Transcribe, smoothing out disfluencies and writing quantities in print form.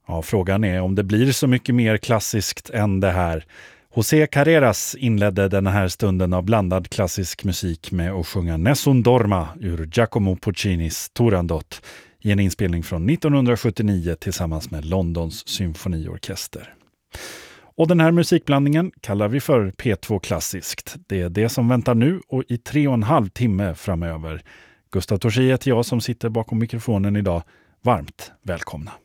Ja, frågan är om det blir så mycket mer klassiskt än det här. José Carreras inledde den här stunden av blandad klassisk musik med att sjunga Nessun Dorma ur Giacomo Puccinis Turandot i en inspelning från 1979 tillsammans med Londons symfoniorkester. Och den här musikblandningen kallar vi för P2 Klassiskt. Det är det som väntar nu och i 3,5 timme framöver. Gustav Torssell heter jag som sitter bakom mikrofonen idag. Varmt välkomna!